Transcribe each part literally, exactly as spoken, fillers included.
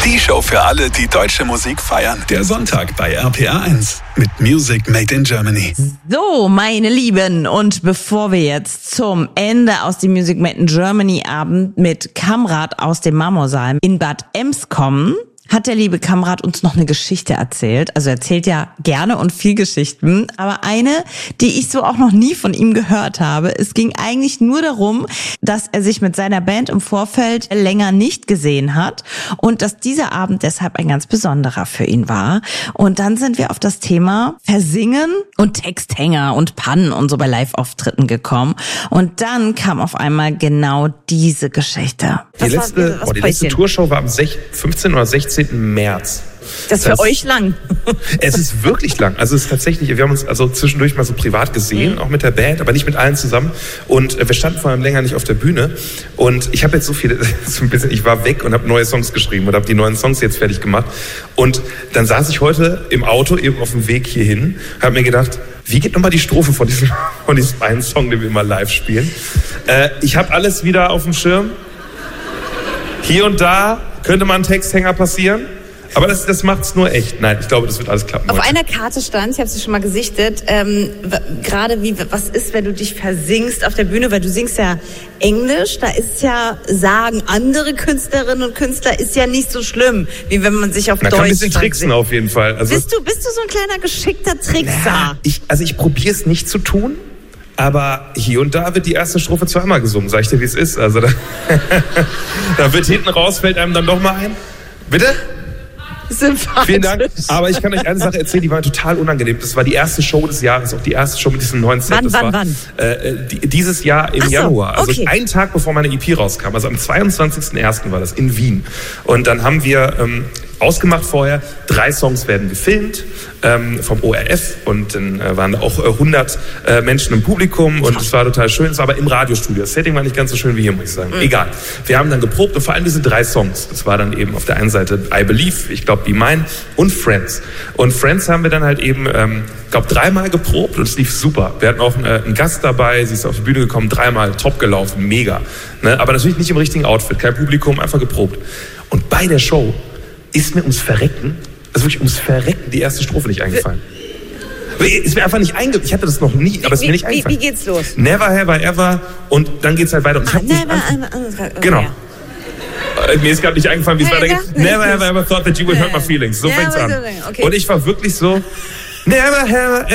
Die Show für alle, die deutsche Musik feiern. Der Sonntag bei R P R eins mit Music Made in Germany. So, meine Lieben, und bevor wir jetzt zum Ende aus dem Music Made in Germany Abend mit Kamrat aus dem Marmorsaal in Bad Ems kommen, hat der liebe Kamrat uns noch eine Geschichte erzählt. Also er erzählt ja gerne und viel Geschichten, aber eine, die ich so auch noch nie von ihm gehört habe. Es ging eigentlich nur darum, dass er sich mit seiner Band im Vorfeld länger nicht gesehen hat und dass dieser Abend deshalb ein ganz besonderer für ihn war. Und dann sind wir auf das Thema Versingen und Texthänger und Pannen und so bei Live-Auftritten gekommen. Und dann kam auf einmal genau diese Geschichte. Die letzte, oh, die letzte Tourshow war am fünfzehnten oder sechzehnten März. Das ist für das, euch lang. Es ist wirklich lang. Also es ist tatsächlich, wir haben uns also zwischendurch mal so privat gesehen, mhm. auch mit der Band, aber nicht mit allen zusammen. Und wir standen vor allem länger nicht auf der Bühne. Und ich habe jetzt so viele, so ein bisschen, ich war weg und habe neue Songs geschrieben und habe die neuen Songs jetzt fertig gemacht. Und dann saß ich heute im Auto eben auf dem Weg hierhin, habe mir gedacht, wie geht nochmal die Strophe von diesem, von diesem einen Song, den wir immer live spielen? Äh, ich habe alles wieder auf dem Schirm. Hier und da könnte mal ein Texthänger passieren. Aber das, das macht's nur echt. Nein, ich glaube, das wird alles klappen. Auf heute. einer Karte stand, ich habe sie schon mal gesichtet, ähm, w- gerade wie, was ist, wenn du dich versingst auf der Bühne, weil du singst ja Englisch, da ist ja, sagen andere Künstlerinnen und Künstler, ist ja nicht so schlimm, wie wenn man sich auf Na, Deutsch... kann ein bisschen tricksen auf jeden Fall. Also, bist du, bist du so ein kleiner geschickter Trickser? Na, ich, also ich probiere es nicht zu tun, aber hier und da wird die erste Strophe zweimal gesungen, sag ich dir, wie es ist. Also da, da wird hinten raus, fällt einem dann doch mal ein. Bitte? Sympathisch. Vielen Dank. Aber ich kann euch eine Sache erzählen, die war total unangenehm. Das war die erste Show des Jahres, auch die erste Show mit diesem neuen Set. Wann, das wann, war, wann? Äh, die, dieses Jahr im Ach so, Januar. Also okay. einen Tag bevor meine E P rauskam. Also am zweiundzwanzigsten ersten war das in Wien. Und dann haben wir ähm, ausgemacht vorher, drei Songs werden gefilmt ähm, vom O R F und dann äh, waren da auch äh, hundert äh, Menschen im Publikum und es war total schön. Es war aber im Radiostudio. Das Setting war nicht ganz so schön wie hier, muss ich sagen. Mhm. Egal. Wir haben dann geprobt und vor allem diese drei Songs. Das war dann eben auf der einen Seite I Believe, ich glaube Be Mine und Friends. Und Friends haben wir dann halt eben, ähm, ich glaube, dreimal geprobt und es lief super. Wir hatten auch einen, äh, einen Gast dabei, sie ist auf die Bühne gekommen, dreimal top gelaufen, mega. Ne? Aber natürlich nicht im richtigen Outfit, kein Publikum, einfach geprobt. Und bei der Show ist mir ums Verrecken, also wirklich ums Verrecken, die erste Strophe nicht eingefallen. Ist mir einfach nicht eingefallen. Ich hatte das noch nie, aber es ist mir nicht eingefallen. Wie, wie geht's los? Never have I ever und dann geht's halt weiter. Und ich Ah, hab nicht never, anf- okay. Genau. Äh, Mir ist gerade nicht eingefallen, wie es Ja, weitergeht. ja. Never have I ever thought that you would hurt my feelings. So Ja, fängt's an. okay. Und ich war wirklich so, never have I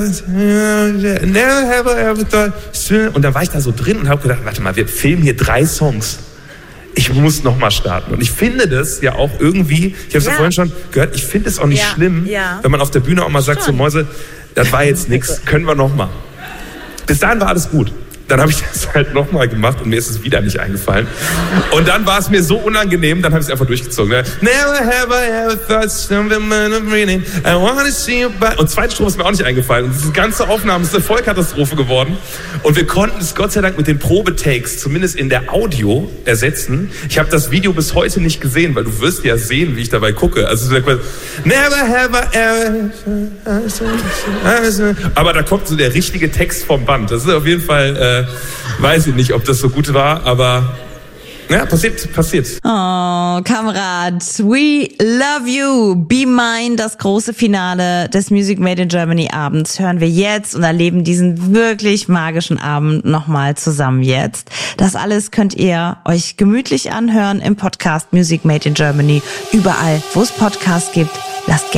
ever, never have I ever thought. Und dann war ich da so drin und habe gedacht, warte mal, wir filmen hier drei Songs. Ich muss noch mal starten. Und ich finde das ja auch irgendwie, ich habe es ja. ja vorhin schon gehört, ich finde es auch nicht Ja, schlimm, ja. wenn man auf der Bühne auch mal sagt, Schon. so Mäuse, das war jetzt nichts, können wir noch mal. Bis dahin war alles gut. Dann habe ich das halt noch mal gemacht und mir ist es wieder nicht eingefallen. Und dann war es mir so unangenehm, dann habe ich es einfach durchgezogen. Ne? Never have I ever thought something of meaning. I wanna see you by... Und zweite Strophe ist mir auch nicht eingefallen. Und diese ganze Aufnahme ist eine Vollkatastrophe geworden. Und wir konnten es Gott sei Dank mit den Probetakes zumindest in der Audio ersetzen. Ich habe das Video bis heute nicht gesehen, weil du wirst ja sehen, wie ich dabei gucke. Also never have I ever... Aber da kommt so der richtige Text vom Band. Das ist auf jeden Fall... Äh, weiß ich nicht, ob das so gut war, aber ja, passiert, passiert. Oh, Kamerad, we love you. Be Mine, das große Finale des Music Made in Germany Abends hören wir jetzt und erleben diesen wirklich magischen Abend nochmal zusammen jetzt. Das alles könnt ihr euch gemütlich anhören im Podcast Music Made in Germany. Überall, wo es Podcasts gibt. Lasst